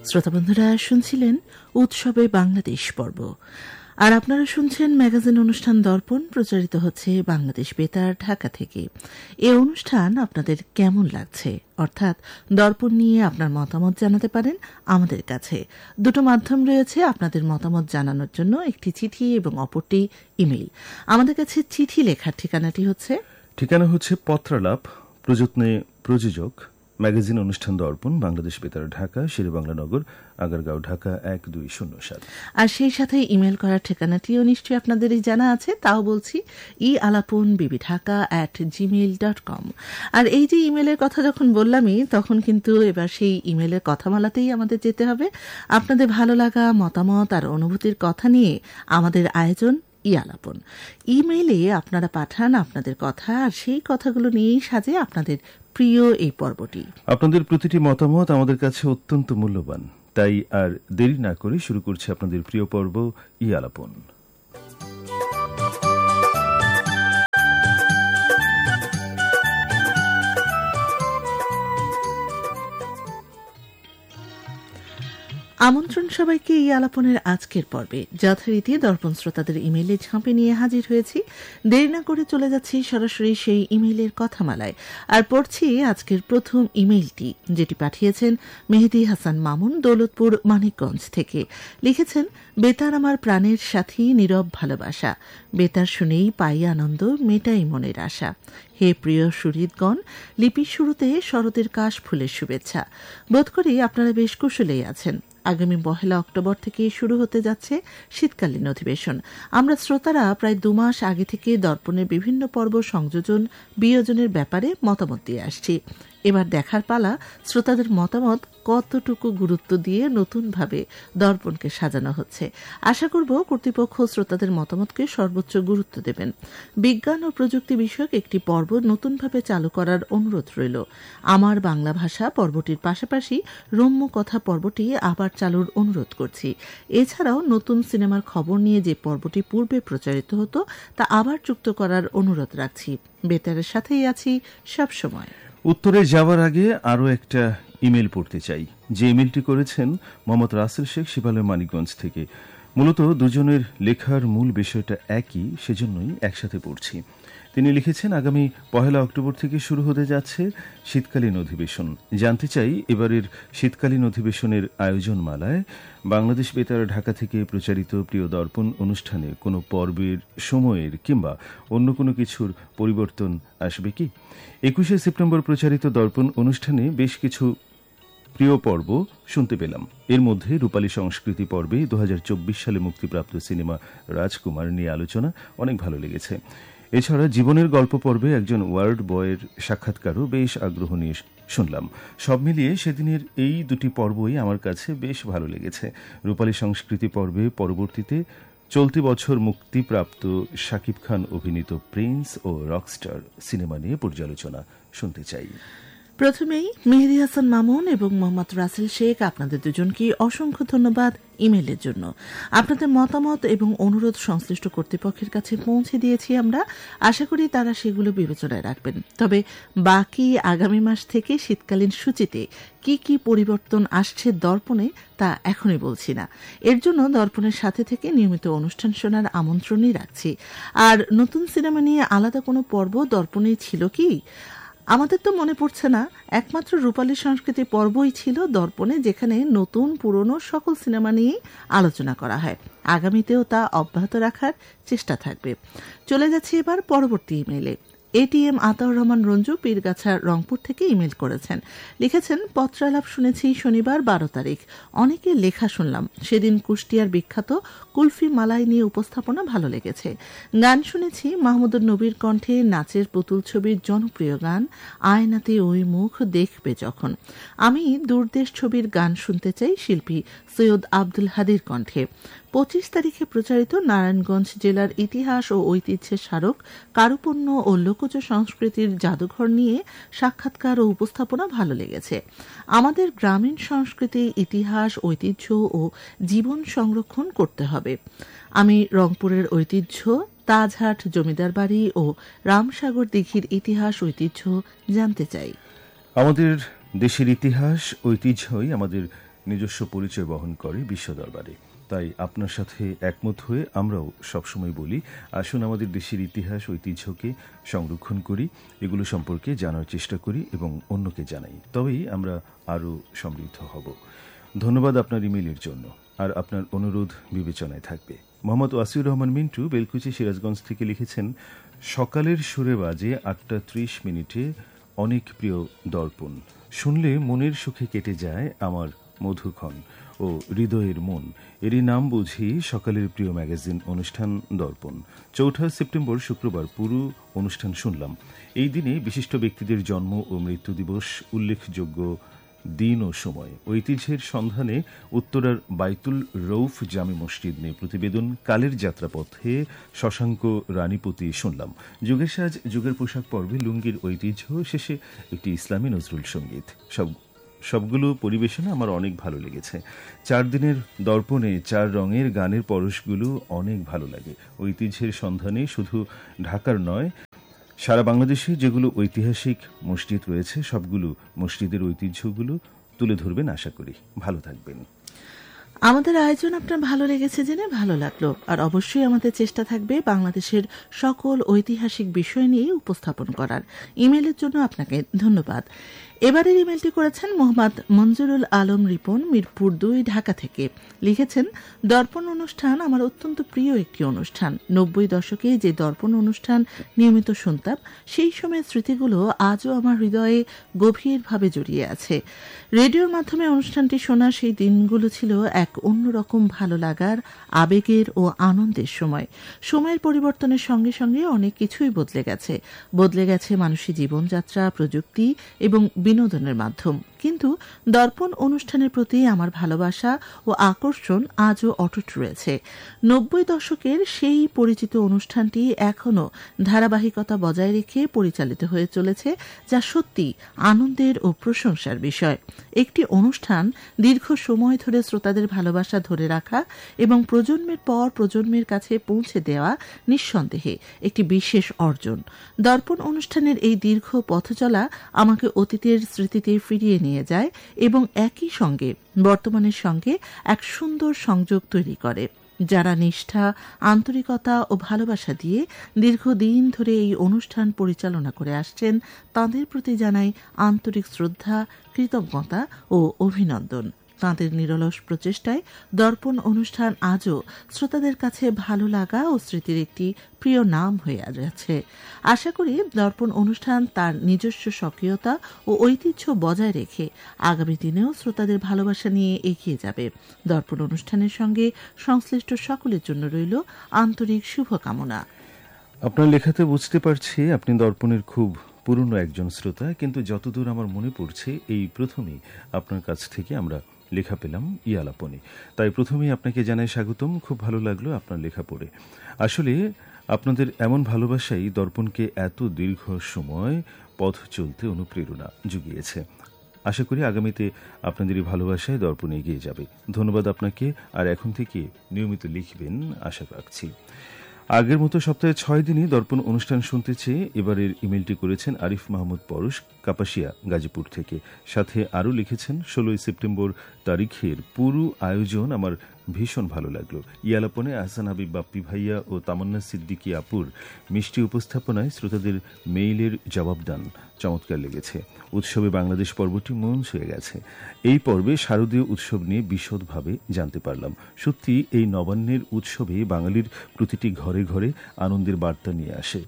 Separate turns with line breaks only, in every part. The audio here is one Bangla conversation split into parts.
শ্রোতা বন্ধুরা শুনছিলেন উৎসবে বাংলাদেশ পর্ব, আর আপনারা শুনছেন ম্যাগাজিন অনুষ্ঠান দর্পণ, প্রচারিত হচ্ছে বাংলাদেশ বেতার ঢাকা থেকে। এই অনুষ্ঠান আপনাদের কেমন লাগছে, অর্থাৎ দর্পণ নিয়ে আপনার মতামত জানাতে পারেন আমাদের কাছে। দুটো মাধ্যম রয়েছে আপনাদের মতামত জানানোর জন্য, একটি চিঠি এবং অপরটি ইমেইল। আমাদের কাছে চিঠি লেখার ঠিকানা হচ্ছে
পত্রালাপ, প্রযত্নে প্রযোজক ম্যাগাজিন অনুষ্ঠান দর্পণ, বাংলাদেশ বেতার ঢাকা, শেরেবাংলা নগর, আগারগাঁও, ঢাকা ১২০৭।
আর সেই সাথে ইমেল করার ঠিকানাটিও নিশ্চয়ই আপনাদেরই জানা আছে, তাও বলছি ealaponbbhaka@gmail.com। আর এই যে ইমেলের কথা যখন বললামই, তখন কিন্তু এবার সেই ইমেলের কথামালাতেই আমাদের যেতে হবে। আপনাদের ভালো লাগা, মতামত আর অনুভূতির কথা নিয়ে আমাদের আয়োজন আলাপন। ইমেইলে আপনারা পাঠান আপনাদের কথা, আর সেই কথাগুলো নিয়েই সাজে আপনাদের প্রিয় এই পর্বটি।
আপনাদের প্রতিটি মতামত আমাদের কাছে অত্যন্ত মূল্যবান, তাই আর দেরি না করে শুরু করছে আপনাদের প্রিয় পর্ব আলাপন।
আমন্ত্রণ সবাইকে এই আলাপনের আজকের পর্বে। যথারীতি দর্পণ শ্রোতাদের ইমেইলে ঝাঁপে নিয়ে হাজির হয়েছি। দেরি না করে চলে যাচ্ছি সরাসরি সেই ইমেইলের কথামালায়, আর পড়ছি আজকের প্রথম ইমেইলটি, যেটি পাঠিয়েছেন মেহেদী হাসান মামুন, দৌলতপুর, মানিকগঞ্জ থেকে। লিখেছেন, বেতার আমার প্রাণের সাথী, নীরব ভালোবাসা। বেতার শুনেই পাই আনন্দ, মেটাই মনের আশা। হে প্রিয় সুহৃদগণ, লিপির শুরুতে শরতের কাশ ফুলের শুভেচ্ছা। বোধ করি আপনারা বেশ কুশলেই আছেন। আগামী ১ অক্টোবর থেকে শুরু হতে যাচ্ছে শীতকালীন অধিবেশন। আমরা শ্রোতারা প্রায় ২ মাস আগে থেকে দর্পণের বিভিন্ন পর্ব সংযোজন বিয়োজনের ব্যাপারে মতামত দিয়ে আসছি। এবার দেখার পালা শ্রোতাদের মতামত কতটুকু গুরুত্ব দিয়ে নতুনভাবে দর্পণকে সাজানো হচ্ছে। আশা করব কর্তৃপক্ষ শ্রোতাদের মতামতকে সর্বোচ্চ গুরুত্ব দেবেন। বিজ্ঞান ও প্রযুক্তি বিষয়ক একটি পর্ব নতুনভাবে চালু করার অনুরোধ রইল। আমার বাংলা ভাষা পর্বটির পাশাপাশি রম্য কথা পর্বটি আবার চালুর অনুরোধ করছি। এছাড়াও নতুন সিনেমার খবর নিয়ে যে পর্বটি পূর্বে প্রচারিত হতো তা আবার যুক্ত করার অনুরোধ রাখছি। বেতারের সাথেই আছি সবসময়।
উত্তরে যাওয়ার আগে আরও একটা ইমেল পড়তে চাই, যে ইমেলটি করেছেন মোহাম্মদ রাসেল শেখ, শিবালয়, মানিকগঞ্জ থেকে। মূলত দুজনের লেখার মূল বিষয়টা একই, সেজন্যই একসাথে পড়ছি। তিনি লিখেছেন, আগামী ১ অক্টোবর থেকে শুরু হতে যাচ্ছে শীতকালীন অধিবেশন। জানতে চাই, এবারের শীতকালীন অধিবেশনের আয়োজনমালায় বাংলাদেশ বেতার ঢাকা থেকে প্রচারিত প্রিয় দর্পণ অনুষ্ঠানে কোনো পর্বের সময়ের কিংবা অন্য কোনো কিছুর পরিবর্তন আসবে কি? ২১শে সেপ্টেম্বর প্রচারিত দর্পণ অনুষ্ঠানে বেশ কিছু প্রিয় পর্ব শুনতে পেলাম। এর মধ্যে রূপালী সংস্কৃতি পর্বে ২০২৪ সালে মুক্তিপ্রাপ্ত সিনেমা রাজকুমার নিয়ে আলোচনা অনেক ভালো লেগেছে। এছাড়া জীবনের গল্প পর্বে একজন ওয়ার্ড বয়ের সাক্ষাৎকারও বেশ আগ্রহ নিয়ে শুনলাম। সব মিলিয়ে সেদিনের এই দুটি পর্বই আমার কাছে বেশ ভালো লেগেছে। রূপালী সংস্কৃতি পর্বে পরবর্তীতে চলতি বছর মুক্তিপ্রাপ্ত শাকিব খান অভিনীত প্রিন্স ও রকস্টার সিনেমা নিয়ে পর্যালোচনা শুনতে চাই।
প্রথমেই মেহেদী হাসান মামুন এবং মোহাম্মদ রাসেল শেখ, আপনাদের দুজনকে অসংখ্য ধন্যবাদ ইমেইলের জন্য। আপনাদের মতামত এবং অনুরোধ সংশ্লিষ্ট কর্তৃপক্ষের কাছে পৌঁছে দিয়েছি আমরা। আশা করি তারা সেগুলো বিবেচনায় রাখবেন। তবে বাকি আগামী মাস থেকে শীতকালীন সূচিতে কি কি পরিবর্তন আসছে দর্পণে তা এখনই বলছি না। এর জন্য দর্পণের সাথে থেকে নিয়মিত অনুষ্ঠান শোনার আমন্ত্রণই রাখছি। আর নতুন সিনেমা নিয়ে আলাদা কোনো পর্ব দর্পণে ছিল কি? আমাদের তো মনে পড়ছে না। একমাত্র রূপালী সংস্কৃতি পর্বই ছিল দর্পণে, যেখানে নতুন পুরনো সকল সিনেমা নিয়েই আলোচনা করা হয়। আগামীতেও তা অব্যাহত রাখার চেষ্টা থাকবে। চলে যাচ্ছি এবার পরবর্তী ইমেইলে। এটিএম আতাউর রহমান রঞ্জু, পীরগাছা, রংপুর থেকে ইমেল করেছেন। লিখেছেন, পত্রালাপ শুনেছি শনিবার ১২ তারিখ। অনেকে লেখা শুনলাম। সেদিন কুষ্টিয়ার বিখ্যাত কুলফি মালাই নিয়ে উপস্থাপনা ভালো লেগেছে। গান শুনেছি মাহমুদুর নবীর কণ্ঠে নাচের পুতুল ছবির জনপ্রিয় গান আয়নাতে ওই মুখ দেখবে যখন। আমি দূরদেশ ছবির গান শুনতে চাই শিল্পী সৈয়দ আব্দুল হাদীর কণ্ঠে। ২৫ তারিখে প্রচারিত নারায়ণগঞ্জ জেলার ইতিহাস ও ঐতিহ্যের স্মারক, কারুপণ্য ও লোকজ সংস্কৃতির জাদুঘর নিয়ে সাক্ষাৎকার ও উপস্থাপনা ভালো লেগেছে। আমাদের গ্রামীণ সংস্কৃতি, ইতিহাস, ঐতিহ্য ও জীবন সংরক্ষণ করতে হবে। আমি রংপুরের ঐতিহ্য, তাজহাট জমিদার বাড়ি ও রামসাগর দিঘির ইতিহাস ঐতিহ্য জানতে চাই।
আমাদের দেশের ইতিহাস ঐতিহ্যই আমাদের নিজস্ব পরিচয় বহন করে বিশ্ব দরবারে। তাই আপনার সাথে একমত হয়ে আমরাও সবসময় বলি, আসুন আমাদের দেশের ইতিহাস ঐতিহ্যকে সংরক্ষণ করি, এগুলো সম্পর্কে জানার চেষ্টা করি এবং অন্যকে জানাই, তবেই আমরা আরও সমৃদ্ধ হব। ধন্যবাদ আপনার ইমেইলের জন্য, আর আপনার অনুরোধ বিবেচনায় থাকবে। মোহাম্মদ ওয়াসিউর রহমান মিন্টু বেলকুচি সিরাজগঞ্জ থেকে লিখেছেন, সকালের সুরে বাজে 8:30 অনেক প্রিয় দর্পণ, শুনলে মনের সুখে কেটে যায় আমার মধুক্ষণ ও হৃদয়ের মন। এরই নাম বুঝি সকালের প্রিয় ম্যাগাজিন অনুষ্ঠান দর্পণ। 4 সেপ্টেম্বর শুক্রবার পুরো অনুষ্ঠান শুনলাম। এই দিনে বিশিষ্ট ব্যক্তিদের জন্ম ও মৃত্যু দিবস, উল্লেখযোগ্য দিন ও সময়, ঐতিহ্যের সন্ধানে উত্তরার বাইতুল রৌফ জামে মসজিদ নিয়ে প্রতিবেদন, কালের যাত্রাপথে শশাঙ্ক রানীপতি শুনলাম। যুগের সাজ যুগের পোশাক পর্বে লুঙ্গির ঐতিহ্য, শেষে একটি ইসলামী নজরুল সঙ্গীত। সবগুলো পরিবেশনা আমার অনেক ভালো লেগেছে। 4 দিনের দর্পণে 4 রঙের গানের পরশগুলো অনেক ভালো লাগে। ঐতিহ্যের সন্ধানে শুধু ঢাকার নয়, সারা বাংলাদেশে যেগুলো ঐতিহাসিক মসজিদ রয়েছে সবগুলো মসজিদের ঐতিহ্যগুলো তুলে ধরবেন আশা করি। ভালো থাকবেন।
আমাদের আয়োজন আপনার ভালো লেগেছে জেনে ভালো লাগলো, আর অবশ্যই আমাদের চেষ্টা থাকবে বাংলাদেশের সকল ঐতিহাসিক বিষয় নিয়ে উপস্থাপন করার। ইমেইলের জন্য আপনাকে ধন্যবাদ। এবারের ইমেলটি করেছেন মোহাম্মদ মঞ্জুরুল আলম রিপন, মিরপুর 2, ঢাকা থেকে। লিখেছেন, দর্পণ অনুষ্ঠান আমার অত্যন্ত প্রিয় একটি অনুষ্ঠান। 90 দশকে যে দর্পণ অনুষ্ঠান নিয়মিত শুনতাম, সেই সময়ের স্মৃতিগুলো আজও আমার হৃদয়ে গভীরভাবে জড়িয়ে আছে। রেডিওর মাধ্যমে অনুষ্ঠানটি শোনার সেই দিনগুলো ছিল এক অন্যরকম ভালো লাগার, আবেগের ও আনন্দের সময়। সময়ের পরিবর্তনের সঙ্গে সঙ্গে অনেক কিছুই বদলে গেছে মানুষের জীবনযাত্রা, প্রযুক্তি এবং বিনোদনের মাধ্যম, কিন্তু দর্পণ অনুষ্ঠানের প্রতি আমার ভালোবাসা ও আকর্ষণ আজও অটুট রয়েছে। 90 দশকের সেই পরিচিত অনুষ্ঠানটি এখনও ধারাবাহিকতা বজায় রেখে পরিচালিত হয়ে চলেছে, যা সত্যি আনন্দের ও প্রশংসার বিষয়। একটি অনুষ্ঠান দীর্ঘ সময় ধরে শ্রোতাদের ভালোবাসা ধরে রাখা এবং প্রজন্মের পর প্রজন্মের কাছে পৌঁছে দেওয়া নিঃসন্দেহে একটি বিশেষ অর্জন। দর্পণ অনুষ্ঠানের এই দীর্ঘ পথচলা আমাকে অতীতের স্মৃতিতে ফিরিয়ে নিয়ে যায় এবং একই সঙ্গে বর্তমানের সঙ্গে এক সুন্দর সংযোগ তৈরি করে। যারা নিষ্ঠা, আন্তরিকতা ও ভালোবাসা দিয়ে দীর্ঘদিন ধরে এই অনুষ্ঠান পরিচালনা করে আসছেন, তাঁদের প্রতি জানাই আন্তরিক শ্রদ্ধা, কৃতজ্ঞতা ও অভিনন্দন। তাঁদের নিরলস প্রচেষ্টায় দর্পণ অনুষ্ঠান আজও শ্রোতাদের কাছে ভালো লাগা ও স্মৃতির একটি প্রিয় নাম হয়ে আছে। আশা করি দর্পণ অনুষ্ঠান তার নিজস্ব সক্রিয়তা ও ঐতিহ্য বজায় রেখে আগামী দিনেও শ্রোতাদের ভালোবাসা নিয়ে এগিয়ে যাবে। দর্পণ অনুষ্ঠানের সঙ্গে সংশ্লিষ্ট সকলের জন্য রইল আন্তরিক শুভকামনা।
আপনার লেখাতে বুঝতে পারছি আপনি দর্পণের খুব পুরনো একজন শ্রোতা, কিন্তু যতদূর আমার মনে পড়ছে এই প্রথমেই আপনার কাছ থেকে আমরা লেখা পেলাম ইয়ালাপনে। তাই প্রথমেই আপনাকে জানাই স্বাগতম। খুব ভালো লাগলো আপনার লেখা পড়ে। আসলে আপনাদের এমন ভালোবাসাই দর্পণকে এত দীর্ঘ সময় পথ চলতে অনুপ্রেরণা জুগিয়েছে। আশা করি আগামীতে আপনাদের এই ভালোবাসায় দর্পণ এগিয়ে যাবে। ধন্যবাদ আপনাকে, আর এখন থেকে নিয়মিত লিখবেন আশা রাখছি। আগের মতো সপ্তাহে 6 দিনই দর্পণ অনুষ্ঠান শুনতে চেয়ে এবারের ইমেলটি করেছেন আরিফ মাহমুদ পরশ, কাপাসিয়া, গাজীপুর থেকে। সাথে আরও লিখেছেন, 16 সেপ্টেম্বর তারিখের পুরো আয়োজন আমার ভীষণ ভালো লাগলো। ইয়ালাপনে আহসান হাবিব বাপ্পি ভাইয়া ও তামান্না সিদ্দিকী আপুর মিষ্টি উপস্থাপনায় শ্রোতাদের মেইলের জবাবদান চমৎকার লেগেছে। উৎসবে বাংলাদেশ পর্বটি মন ছুঁয়ে গেছে। এই পর্বে শারদীয় উৎসব নিয়ে বিশদভাবে জানতে পারলাম। সত্যি এই নবান্নের উৎসবে বাঙালির প্রতিটি ঘরে ঘরে আনন্দের বার্তা নিয়ে আসে।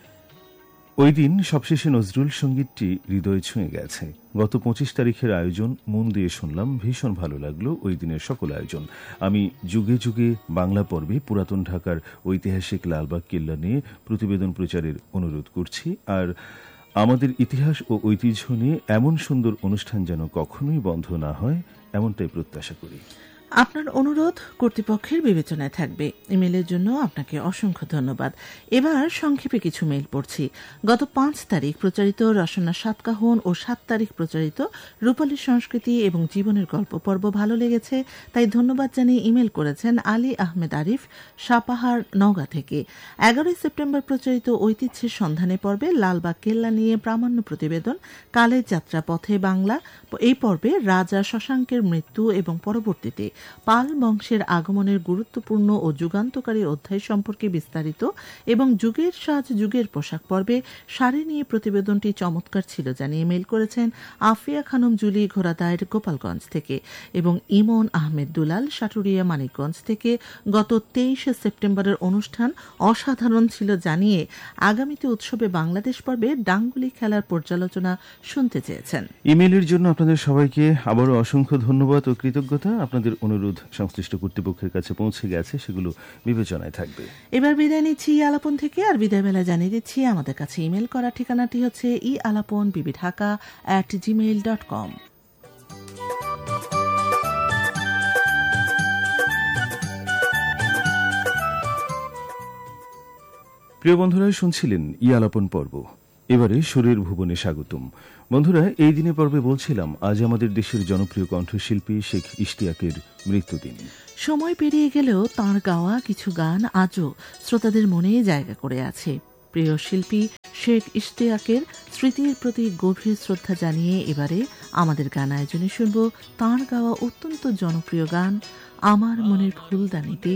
ওই দিন সবশেষে নজরুল সঙ্গীতটি হৃদয় ছুঁয়ে গেছে। গত 25 তারিখের আয়োজন মন দিয়ে শুনলাম, ভীষণ ভালো লাগলো ওই দিনের সকল আয়োজন। আমি যুগে যুগে বাংলা পর্বে পুরাতন ঢাকার ঐতিহাসিক লালবাগ কেল্লা নিয়ে প্রতিবেদন প্রচারের অনুরোধ করছি, আর আমাদের ইতিহাস ও ঐতিহ্য নিয়ে এমন সুন্দর অনুষ্ঠান যেন কখনোই বন্ধ না হয়, এমনটাই প্রত্যাশা করি।
আপনার অনুরোধ কর্তৃপক্ষের বিবেচনায় থাকবে। ইমেলের জন্য আপনাকে অসংখ্য ধন্যবাদ। এবার সংক্ষেপে কিছু মেইল পড়ছি। গত 5 তারিখ প্রচারিত রসনা সাতকাহন ও 7 তারিখ প্রচারিত রূপালী সংস্কৃতি এবং জীবনের গল্প পর্ব ভালো লেগেছে, তাই ধন্যবাদ জানিয়ে ইমেল করেছেন আলী আহমেদ আরিফ, সাপাহার, নওগাঁ থেকে। 11 সেপ্টেম্বর প্রচারিত ঐতিহ্যের সন্ধানে পর্বে লালবাগ কেল্লা নিয়ে প্রামাণ্য প্রতিবেদন কালের যাত্রা পথে বাংলা। এই পর্বে রাজা শশাঙ্কের মৃত্যু এবং পরবর্তীতে পাল বংশের আগমনের গুরুত্বপূর্ণ ও যুগান্তকারী অধ্যায় সম্পর্কে বিস্তারিত এবং যুগের সাজ যুগের পোশাক পর্বে শাড়ি নিয়ে প্রতিবেদনটি চমৎকার ছিল জানিয়ে মেইল করেছেন আফিয়া খানম জুলি, ঘোড়াদায়ের, গোপালগঞ্জ থেকে এবং ইমন আহমেদ দুলাল, সাটুরিয়া, মানিকগঞ্জ থেকে। গত 23 সেপ্টেম্বরের অনুষ্ঠান অসাধারণ ছিল জানিয়ে আগামীতে উৎসবে বাংলাদেশ পর্বে ডাঙ্গুলি খেলার পর্যালোচনা শুনতে চেয়েছেন।
ইমেইলের জন্য আপনাদের সবাইকে আবারও অসংখ্য ধন্যবাদ ও কৃতজ্ঞতা। আপনাদের অনুরোধ সংশ্লিষ্ট কর্তৃপক্ষের কাছে পৌঁছে গেছে, সেগুলো বিবেচনায় থাকবে।
এবার বিদায় নিচ্ছি আলাপন থেকে। আর বিদায় বেলা জানিয়ে দিচ্ছি আমাদের কাছে ইমেল করার ঠিকানাটি হচ্ছে ialapon@gmail.com।
প্রিয় বন্ধুরা, শুনছিলেন আলাপন পর্ব। এবারে সুরের ভুবনে স্বাগতম। বন্ধুরা, এই দিনে পর্বে বলছিলাম আজ আমাদের দেশের জনপ্রিয় কণ্ঠশিল্পী শেখ ইশতিয়াকের মৃত্যুদিন।
সময় পেরিয়ে গেলেও তাঁর গাওয়া কিছু গান আজও শ্রোতাদের মনে জায়গা করে আছে। প্রিয় শিল্পী শেখ ইশতিয়াকের স্মৃতির প্রতি গভীর শ্রদ্ধা জানিয়ে এবারে আমাদের গান আয়োজনে শুনব তাঁর গাওয়া অত্যন্ত জনপ্রিয় গান আমার মনের ফুলদানিতে।